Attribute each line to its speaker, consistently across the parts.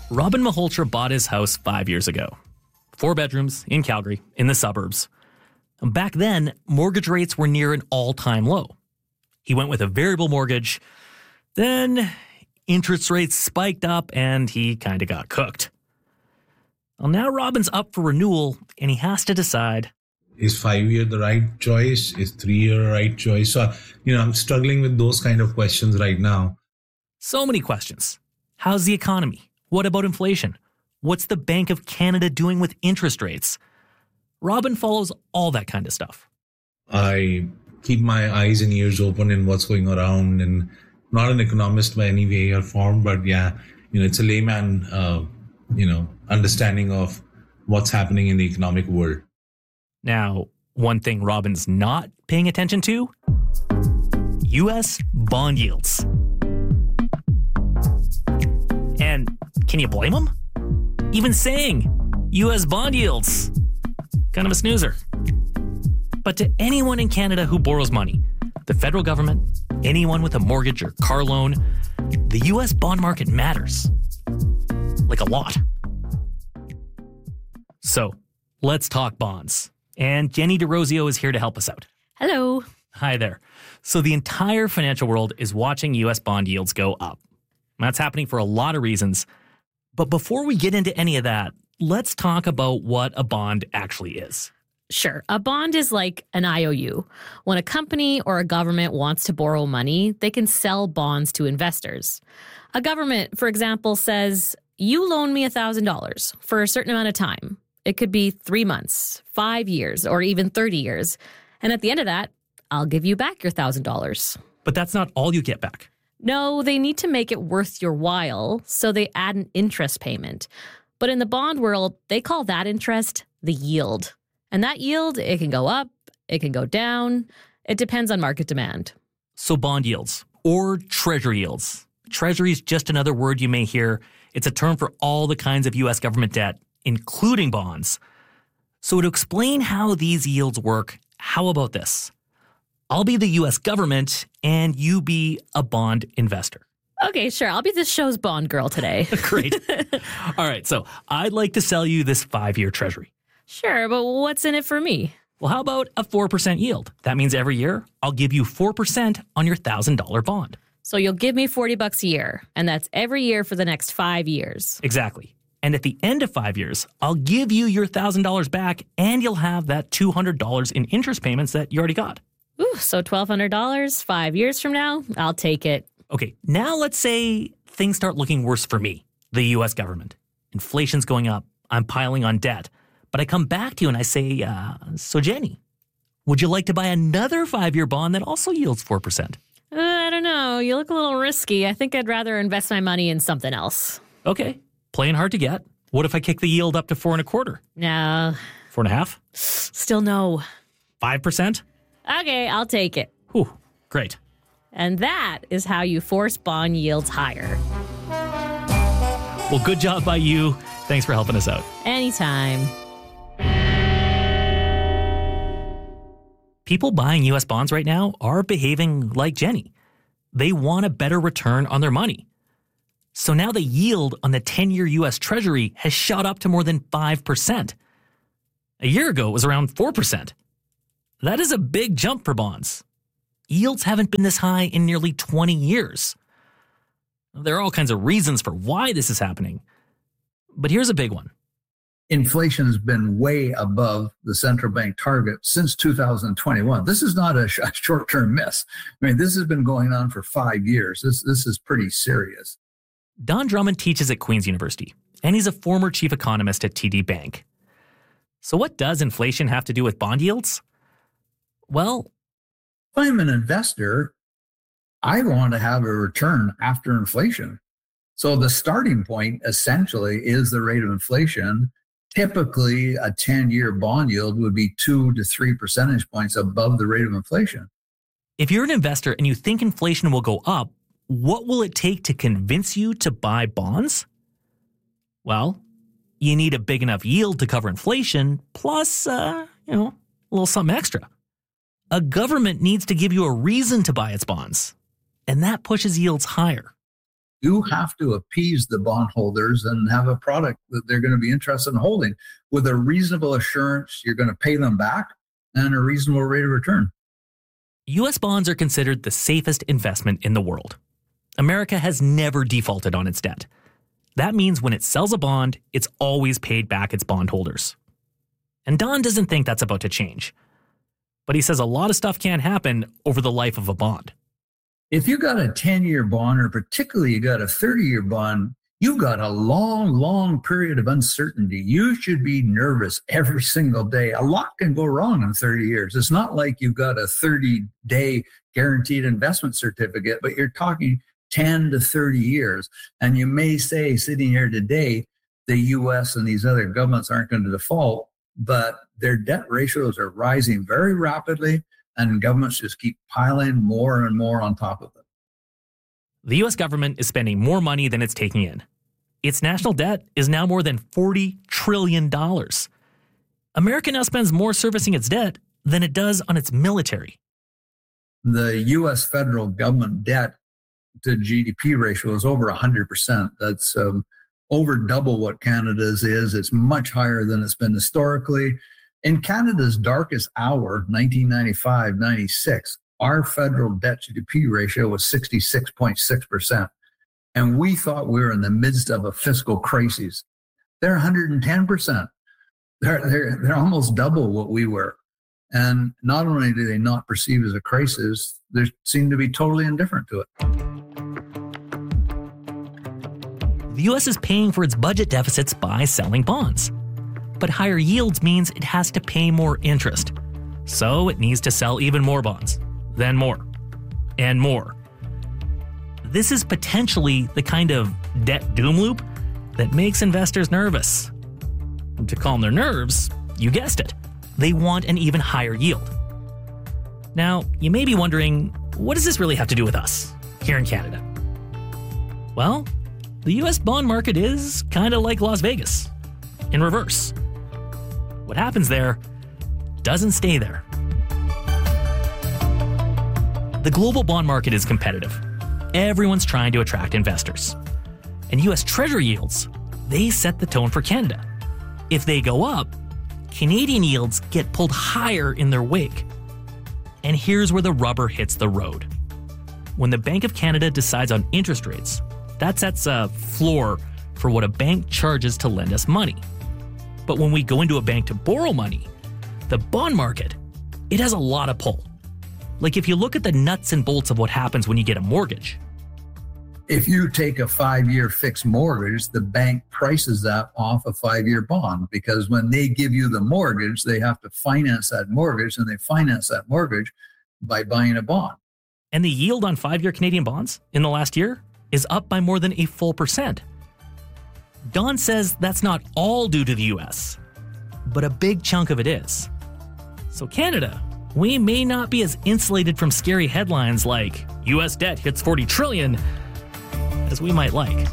Speaker 1: Robin Malhotra bought his house 5 years ago. 4 bedrooms in Calgary, in the suburbs. Back then, mortgage rates were near an all-time low. He went with a variable mortgage. Then interest rates spiked up and he kind of got cooked. Well, now Robin's up for renewal and he has to decide.
Speaker 2: Is 5-year the right choice? Is 3-year the right choice? So, I'm struggling with those kind of questions right now.
Speaker 1: So many questions. How's the economy? What about inflation? What's the Bank of Canada doing with interest rates? Robin follows all that kind of stuff.
Speaker 2: I keep my eyes and ears open in what's going around, and not an economist by any way or form, but it's a layman, understanding of what's happening in the economic world.
Speaker 1: Now, one thing Robin's not paying attention to, U.S. bond yields. And can you blame him? Even saying U.S. bond yields, kind of a snoozer. But to anyone in Canada who borrows money, the federal government, anyone with a mortgage or car loan, the U.S. bond market matters. Like a lot. So, let's talk bonds. And Jenny DeRosio is here to help us out.
Speaker 3: Hello.
Speaker 1: Hi there. So the entire financial world is watching U.S. bond yields go up. That's happening for a lot of reasons. But before we get into any of that, let's talk about what a bond actually is.
Speaker 3: Sure. A bond is like an IOU. When a company or a government wants to borrow money, they can sell bonds to investors. A government, for example, says, you loan me $1,000 for a certain amount of time. It could be 3 months, 5 years, or even 30 years. And at the end of that, I'll give you back your $1,000.
Speaker 1: But that's not all you get back.
Speaker 3: No, they need to make it worth your while, so they add an interest payment. But in the bond world, they call that interest the yield. And that yield, it can go up, it can go down. It depends on market demand.
Speaker 1: So bond yields, or treasury yields. Treasury is just another word you may hear. It's a term for all the kinds of U.S. government debt, including bonds. So to explain how these yields work, how about this? I'll be the U.S. government, and you be a bond investor.
Speaker 3: Okay, sure. I'll be this show's bond girl today.
Speaker 1: Great. All right, so I'd like to sell you this 5-year treasury.
Speaker 3: Sure, but what's in it for me?
Speaker 1: Well, how about a 4% yield? That means every year, I'll give you 4% on your $1,000 bond.
Speaker 3: So you'll give me $40 a year, and that's every year for the next 5 years.
Speaker 1: Exactly. And at the end of 5 years, I'll give you your $1,000 back, and you'll have that $200 in interest payments that you already got.
Speaker 3: Ooh, so $1,200 5 years from now, I'll take it.
Speaker 1: Okay, now let's say things start looking worse for me, the U.S. government. Inflation's going up. I'm piling on debt. But I come back to you and I say, so Jenny, would you like to buy another 5-year bond that also yields 4%?
Speaker 3: I don't know. You look a little risky. I think I'd rather invest my money in something else.
Speaker 1: Okay, playing hard to get. What if I kick the yield up to 4.25?
Speaker 3: No.
Speaker 1: 4.5?
Speaker 3: Still no.
Speaker 1: 5%?
Speaker 3: Okay, I'll take it.
Speaker 1: Whew, great.
Speaker 3: And that is how you force bond yields higher.
Speaker 1: Well, good job by you. Thanks for helping us out.
Speaker 3: Anytime.
Speaker 1: People buying U.S. bonds right now are behaving like Jenny. They want a better return on their money. So now the yield on the 10-year U.S. Treasury has shot up to more than 5%. A year ago, it was around 4%. That is a big jump for bonds. Yields haven't been this high in nearly 20 years. There are all kinds of reasons for why this is happening. But here's a big one.
Speaker 4: Inflation has been way above the central bank target since 2021. This is not a short-term miss. I mean, this has been going on for 5 years. This is pretty serious.
Speaker 1: Don Drummond teaches at Queen's University, and he's a former chief economist at TD Bank. So what does inflation have to do with bond yields? Well,
Speaker 4: if I'm an investor, I want to have a return after inflation. So the starting point essentially is the rate of inflation. Typically, a 10-year bond yield would be 2 to 3 percentage points above the rate of inflation.
Speaker 1: If you're an investor and you think inflation will go up, what will it take to convince you to buy bonds? Well, you need a big enough yield to cover inflation, plus, a little something extra. A government needs to give you a reason to buy its bonds, and that pushes yields higher.
Speaker 4: You have to appease the bondholders and have a product that they're going to be interested in holding with a reasonable assurance you're going to pay them back and a reasonable rate of return.
Speaker 1: U.S. bonds are considered the safest investment in the world. America has never defaulted on its debt. That means when it sells a bond, it's always paid back its bondholders. And Don doesn't think that's about to change. But he says a lot of stuff can happen over the life of a bond.
Speaker 4: If you got a 10-year bond, or particularly you got a 30-year bond, you got a long, long period of uncertainty. You should be nervous every single day. A lot can go wrong in 30 years. It's not like you've got a 30-day guaranteed investment certificate, but you're talking 10 to 30 years. And you may say, sitting here today, the U.S. and these other governments aren't going to default, but their debt ratios are rising very rapidly, and governments just keep piling more and more on top of it.
Speaker 1: The U.S. government is spending more money than it's taking in. Its national debt is now more than $40 trillion. America now spends more servicing its debt than it does on its military.
Speaker 4: The U.S. federal government debt to GDP ratio is over 100%. That's over double what Canada's is. It's much higher than it's been historically. In Canada's darkest hour, 1995-96, our federal debt to GDP ratio was 66.6%. And we thought we were in the midst of a fiscal crisis. They're 110%. They're almost double what we were. And not only do they not perceive it as a crisis, they seem to be totally indifferent to it.
Speaker 1: The U.S. is paying for its budget deficits by selling bonds. But higher yields means it has to pay more interest. So it needs to sell even more bonds, then more, and more. This is potentially the kind of debt doom loop that makes investors nervous. And to calm their nerves, you guessed it, they want an even higher yield. Now, you may be wondering, what does this really have to do with us here in Canada? Well, the U.S. bond market is kind of like Las Vegas, in reverse. What happens there doesn't stay there. The global bond market is competitive. Everyone's trying to attract investors. And U.S. Treasury yields, they set the tone for Canada. If they go up, Canadian yields get pulled higher in their wake. And here's where the rubber hits the road. When the Bank of Canada decides on interest rates, that sets a floor for what a bank charges to lend us money. But when we go into a bank to borrow money, the bond market, it has a lot of pull. Like if you look at the nuts and bolts of what happens when you get a mortgage.
Speaker 4: If you take a 5-year fixed mortgage, the bank prices that off a 5-year bond, because when they give you the mortgage, they have to finance that mortgage, and they finance that mortgage by buying a bond.
Speaker 1: And the yield on 5-year Canadian bonds in the last year is up by more than a full %. Don says that's not all due to the U.S., but a big chunk of it is. So Canada, we may not be as insulated from scary headlines like U.S. debt hits $40 trillion as we might like.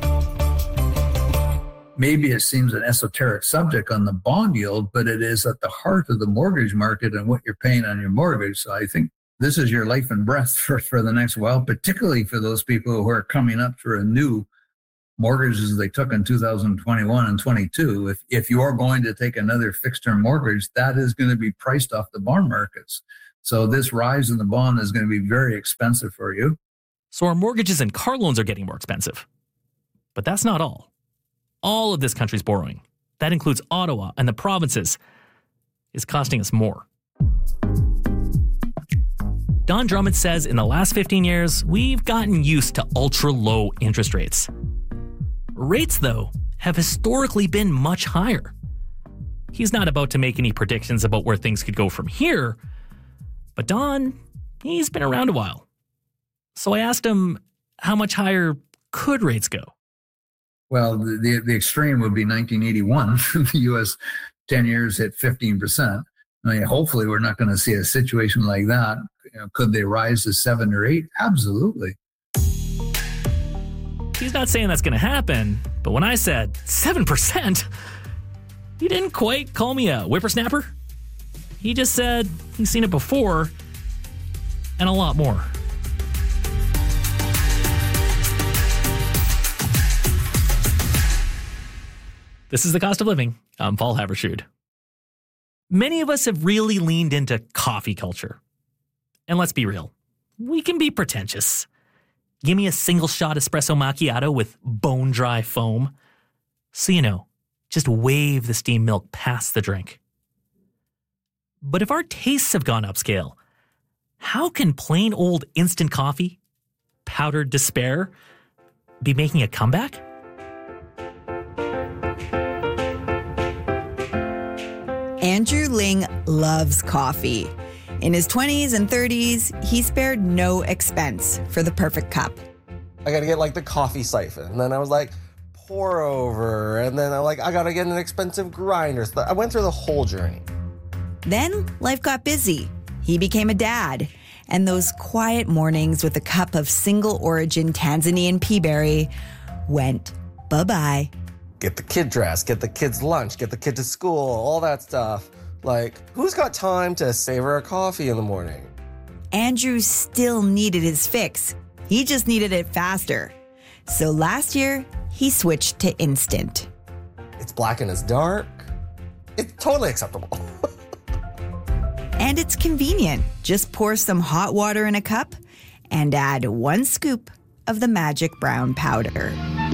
Speaker 4: Maybe it seems an esoteric subject on the bond yield, but it is at the heart of the mortgage market and what you're paying on your mortgage. So I think this is your life and breath for the next while, particularly for those people who are coming up for a new mortgages they took in 2021 and 22. If you are going to take another fixed term mortgage, that is going to be priced off the bond markets. So this rise in the bond is going to be very expensive for you.
Speaker 1: So our mortgages and car loans are getting more expensive. But that's not all. All of this country's borrowing, that includes Ottawa and the provinces, is costing us more. Don Drummond says in the last 15 years, we've gotten used to ultra-low interest rates. Rates, though, have historically been much higher. He's not about to make any predictions about where things could go from here, but Don, he's been around a while. So I asked him, how much higher could rates go?
Speaker 4: Well, the extreme would be 1981. The U.S. 10 years hit 15%. I mean, hopefully we're not going to see a situation like that. Could they rise to 7 or 8? Absolutely.
Speaker 1: He's not saying that's going to happen, but when I said 7%, he didn't quite call me a whippersnapper. He just said he's seen it before and a lot more. This is The Cost of Living. I'm Paul Haberstrood. Many of us have really leaned into coffee culture. And let's be real, we can be pretentious. Give me a single shot espresso macchiato with bone-dry foam. So you know, just wave the steamed milk past the drink. But if our tastes have gone upscale, how can plain old instant coffee, powdered despair, be making a comeback?
Speaker 5: Andrew Ling loves coffee. In his 20s and 30s, he spared no expense for the perfect cup.
Speaker 6: I got to get like the coffee siphon. And then I was like, pour over. And then I got to get an expensive grinder. So I went through the whole journey.
Speaker 5: Then life got busy. He became a dad. And those quiet mornings with a cup of single origin Tanzanian peaberry went bye-bye.
Speaker 6: Get the kid dressed, get the kids lunch, get the kid to school, all that stuff. Like, who's got time to savor a coffee in the morning?
Speaker 5: Andrew still needed his fix. He just needed it faster. So last year, he switched to instant.
Speaker 6: It's black and it's dark. It's totally acceptable.
Speaker 5: And it's convenient. Just pour some hot water in a cup and add 1 scoop of the magic brown powder.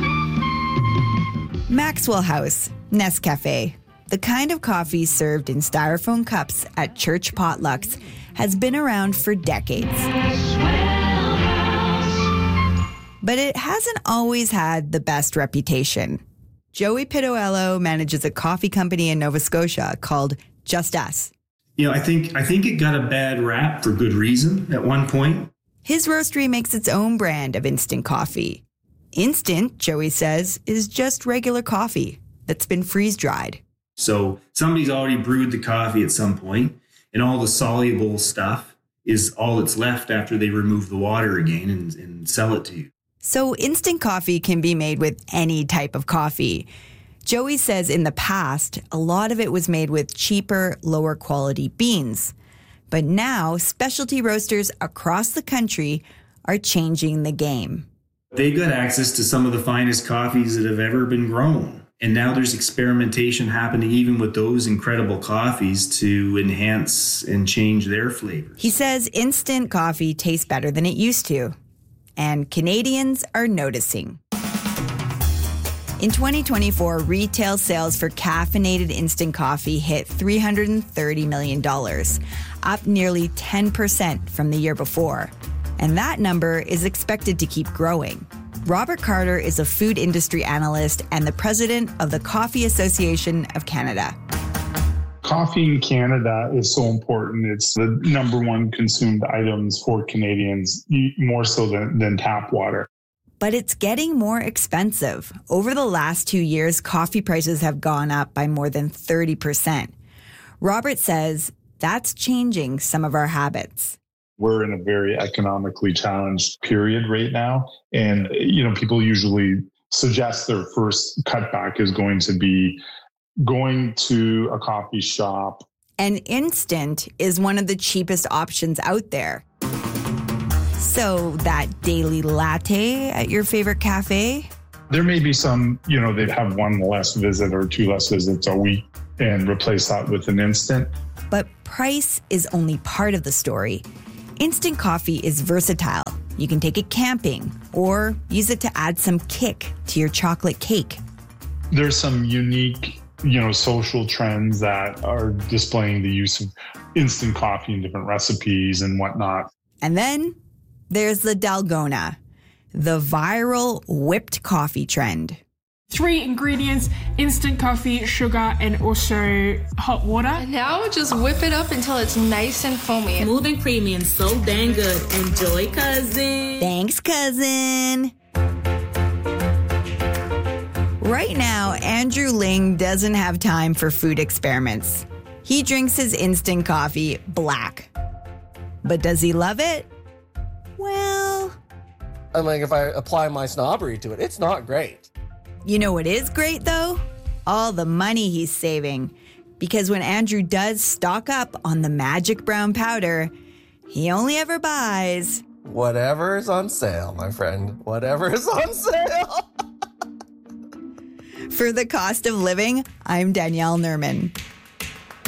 Speaker 5: Maxwell House, Nescafe. The kind of coffee served in styrofoam cups at church potlucks has been around for decades. But it hasn't always had the best reputation. Joey Pituello manages a coffee company in Nova Scotia called Just Us.
Speaker 7: You know, I think it got a bad rap for good reason at one point.
Speaker 5: His roastery makes its own brand of instant coffee. Instant, Joey says, is just regular coffee that's been freeze-dried.
Speaker 7: So somebody's already brewed the coffee at some point, and all the soluble stuff is all that's left after they remove the water again and sell it to you.
Speaker 5: So instant coffee can be made with any type of coffee. Joey says in the past, a lot of it was made with cheaper, lower quality beans. But now, specialty roasters across the country are changing the game.
Speaker 7: They got access to some of the finest coffees that have ever been grown. And now there's experimentation happening even with those incredible coffees to enhance and change their flavors.
Speaker 5: He says instant coffee tastes better than it used to. And Canadians are noticing. In 2024, retail sales for caffeinated instant coffee hit $330 million, up nearly 10% from the year before. And that number is expected to keep growing. Robert Carter is a food industry analyst and the president of the Coffee Association of Canada.
Speaker 8: Coffee in Canada is so important. It's the number one consumed items for Canadians, more so than tap water.
Speaker 5: But it's getting more expensive. Over the last 2 years, coffee prices have gone up by more than 30%. Robert says that's changing some of our habits.
Speaker 8: We're in a very economically challenged period right now. And, people usually suggest their first cutback is going to be going to a coffee shop.
Speaker 5: And instant is one of the cheapest options out there. So that daily latte at your favorite cafe?
Speaker 8: There may be some, they'd have one less visit or 2 less visits a week and replace that with an instant.
Speaker 5: But price is only part of the story. Instant coffee is versatile. You can take it camping or use it to add some kick to your chocolate cake.
Speaker 8: There's some unique, social trends that are displaying the use of instant coffee in different recipes and whatnot.
Speaker 5: And then there's the Dalgona, the viral whipped coffee trend.
Speaker 9: 3 ingredients: instant coffee, sugar, and also hot water.
Speaker 10: And now just whip it up until it's nice and foamy.
Speaker 11: Smooth and creamy and so dang good. Enjoy, cousin.
Speaker 5: Thanks, cousin. Right now, Andrew Ling doesn't have time for food experiments. He drinks his instant coffee black. But does he love it? Well,
Speaker 6: if I apply my snobbery to it, it's not great.
Speaker 5: You know what is great, though? All the money he's saving. Because when Andrew does stock up on the magic brown powder, he only ever buys
Speaker 6: whatever is on sale, my friend. Whatever is on sale.
Speaker 5: For The Cost of Living, I'm Danielle Nerman.